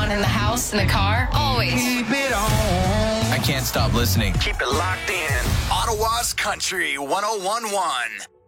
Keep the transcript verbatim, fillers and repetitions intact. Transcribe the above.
on, in the house, in the car, always. Keep it on. I can't stop listening. Keep it locked in. Ottawa's Country one oh one point one.